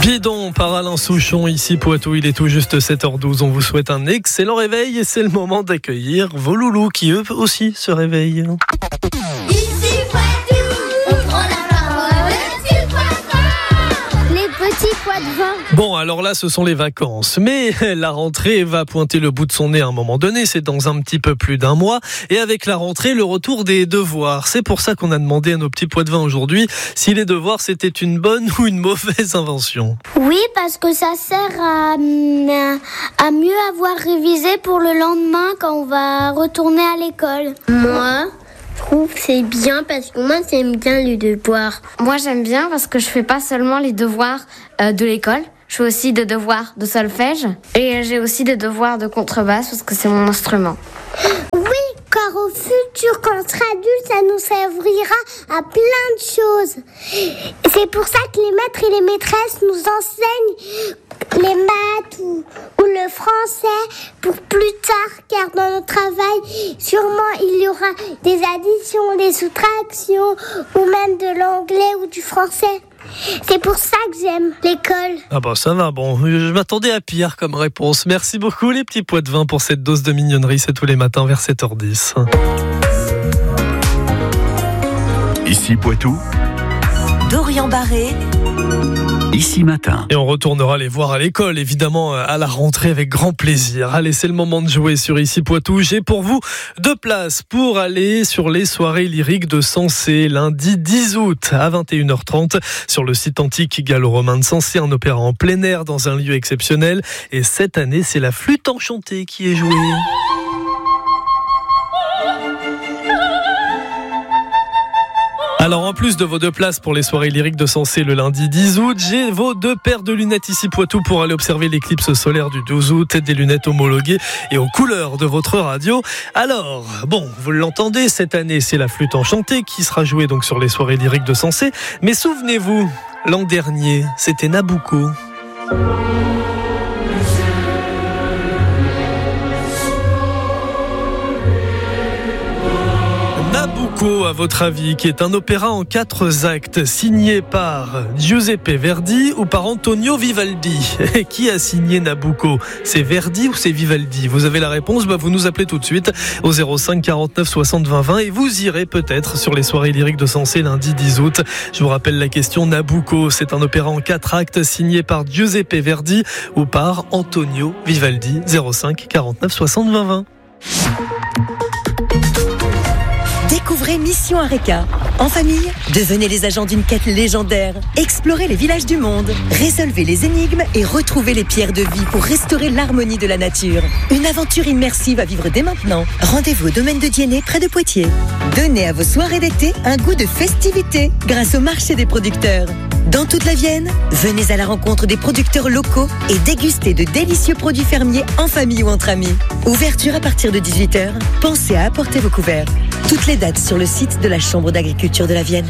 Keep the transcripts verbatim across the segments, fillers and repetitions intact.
Bidon par Alain Souchon, ici Poitou, il est tout juste sept heures douze. On vous souhaite un excellent réveil et c'est le moment d'accueillir vos loulous qui eux aussi se réveillent. Ici Poitou, on prend la parole, c'est Poitou. Les petits pois de vin. Bon, alors là, ce sont les vacances. Mais la rentrée va pointer le bout de son nez à un moment donné. C'est dans un petit peu plus d'un mois. Et avec la rentrée, le retour des devoirs. C'est pour ça qu'on a demandé à nos petits pois de vin aujourd'hui si les devoirs, c'était une bonne ou une mauvaise invention. Oui, parce que ça sert à, à mieux avoir révisé pour le lendemain quand on va retourner à l'école. Moi, je trouve que c'est bien parce que moi, j'aime bien les devoirs. Moi, j'aime bien parce que je fais pas seulement les devoirs euh, de l'école. Je fais aussi des devoirs de solfège et j'ai aussi des devoirs de contrebasse parce que c'est mon instrument. Oui, car au futur, quand on sera adulte, ça nous servira à plein de choses. C'est pour ça que les maîtres et les maîtresses nous enseignent les maths ou, ou le français pour plus tard, car dans notre travail, sûrement il y aura des additions, des soustractions ou même de l'anglais ou du français. C'est pour ça que j'aime l'école. Ah bah ça va, bon, je m'attendais à pire comme réponse. Merci beaucoup les petits pois de vin pour cette dose de mignonnerie, c'est tous les matins vers sept heures dix. Ici Poitou, Dorian Barré, Ici Matin. Et on retournera les voir à l'école, évidemment, à la rentrée avec grand plaisir. Allez, c'est le moment de jouer sur Ici Poitou. J'ai pour vous deux places pour aller sur les soirées lyriques de Sensé, lundi dix août à vingt et une heures trente sur le site antique gallo-romain de Sensé, un opéra en plein air dans un lieu exceptionnel. Et cette année, c'est la flûte enchantée qui est jouée. Alors en plus de vos deux places pour les soirées lyriques de Sensé le lundi dix août, j'ai vos deux paires de lunettes Ici Poitou pour aller observer l'éclipse solaire du douze août, des lunettes homologuées et aux couleurs de votre radio. Alors, bon, vous l'entendez, cette année c'est la flûte enchantée qui sera jouée donc sur les soirées lyriques de Sensé, mais souvenez-vous, l'an dernier, c'était Nabucco. Nabucco, à votre avis, qui est un opéra en quatre actes signé par Giuseppe Verdi ou par Antonio Vivaldi. Et qui a signé Nabucco ? C'est Verdi ou c'est Vivaldi ? Vous avez la réponse, bah vous nous appelez tout de suite au zéro cinq quarante-neuf soixante vingt vingt et vous irez peut-être sur les soirées lyriques de Sensé lundi dix août. Je vous rappelle la question, Nabucco, c'est un opéra en quatre actes signé par Giuseppe Verdi ou par Antonio Vivaldi. zéro cinq quarante-neuf soixante vingt vingt. Découvrez Mission Areca. En famille, devenez les agents d'une quête légendaire. Explorez les villages du monde. Résolvez les énigmes et retrouvez les pierres de vie pour restaurer l'harmonie de la nature. Une aventure immersive à vivre dès maintenant. Rendez-vous au domaine de Diennet, près de Poitiers. Donnez à vos soirées d'été un goût de festivité grâce au marché des producteurs. Dans toute la Vienne, venez à la rencontre des producteurs locaux et dégustez de délicieux produits fermiers en famille ou entre amis. Ouverture à partir de dix-huit heures. Pensez à apporter vos couverts. Toutes les dates sur le site de la Chambre d'agriculture de la Vienne.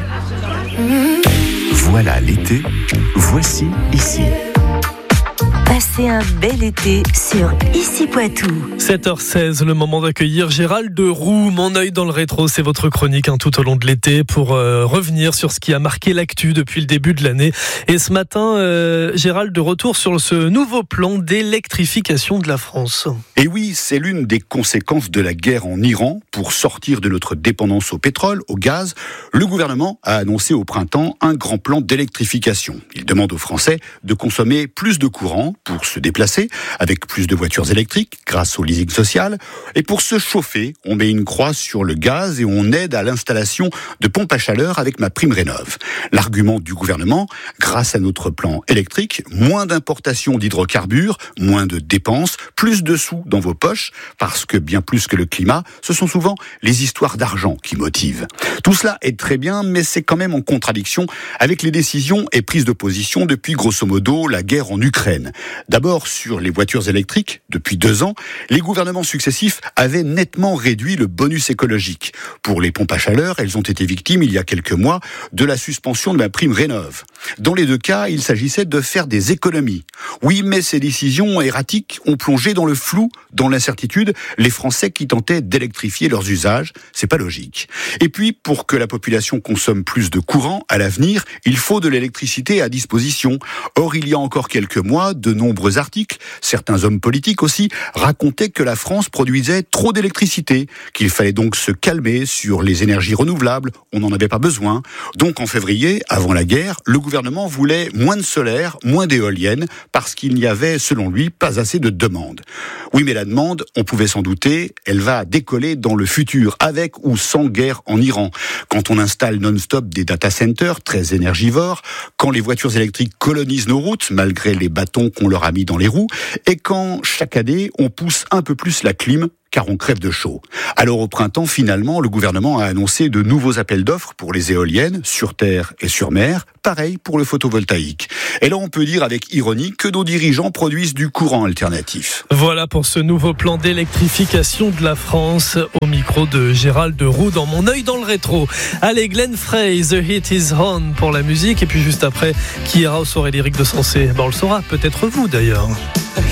Voilà l'été, voici Ici. Passez un bel été sur Ici Poitou. sept heures seize, le moment d'accueillir Gérald de Roux. Mon œil dans le rétro, c'est votre chronique hein, tout au long de l'été pour euh, revenir sur ce qui a marqué l'actu depuis le début de l'année. Et ce matin, euh, Gérald, de retour sur ce nouveau plan d'électrification de la France. Et oui, c'est l'une des conséquences de la guerre en Iran. Pour sortir de notre dépendance au pétrole, au gaz, le gouvernement a annoncé au printemps un grand plan d'électrification. Il demande aux Français de consommer plus de courant pour se déplacer, avec plus de voitures électriques grâce au leasing social. Et pour se chauffer, on met une croix sur le gaz et on aide à l'installation de pompes à chaleur avec MaPrimeRénov'. L'argument du gouvernement, grâce à notre plan électrique, moins d'importation d'hydrocarbures, moins de dépenses, plus de sous dans vos poches, parce que bien plus que le climat, ce sont souvent les histoires d'argent qui motivent. Tout cela est très bien, mais c'est quand même en contradiction avec les décisions et prises de position depuis grosso modo la guerre en Ukraine. D'abord, sur les voitures électriques, depuis deux ans, les gouvernements successifs avaient nettement réduit le bonus écologique. Pour les pompes à chaleur, elles ont été victimes, il y a quelques mois, de la suspension de la prime Rénov'. Dans les deux cas, il s'agissait de faire des économies. Oui, mais ces décisions erratiques ont plongé dans le flou, dans l'incertitude, les Français qui tentaient d'électrifier leurs usages. C'est pas logique. Et puis, pour que la population consomme plus de courant à l'avenir, il faut de l'électricité à disposition. Or, il y a encore quelques mois, de nombreux articles, certains hommes politiques aussi, racontaient que la France produisait trop d'électricité, qu'il fallait donc se calmer sur les énergies renouvelables, on n'en avait pas besoin. Donc en février, avant la guerre, le gouvernement voulait moins de solaire, moins d'éoliennes, parce qu'il n'y avait, selon lui, pas assez de demande. Oui, mais la demande, on pouvait s'en douter, elle va décoller dans le futur, avec ou sans guerre en Iran. Quand on installe non-stop des data centers très énergivores, quand les voitures électriques colonisent nos routes, malgré les bâtons qu'on leur a mis dans les roues, et quand, chaque année, on pousse un peu plus la clim, car on crève de chaud. Alors au printemps, finalement, le gouvernement a annoncé de nouveaux appels d'offres pour les éoliennes, sur terre et sur mer, pareil pour le photovoltaïque. Et là, on peut dire avec ironie que nos dirigeants produisent du courant alternatif. Voilà pour ce nouveau plan d'électrification de la France, au micro de Gérald Roux dans Mon œil dans le rétro. Allez, Glenn Frey, The Heat is On pour la musique, et puis juste après, qui ira au soirée lyrique de Sensé? Ben, on le saura, peut-être vous d'ailleurs.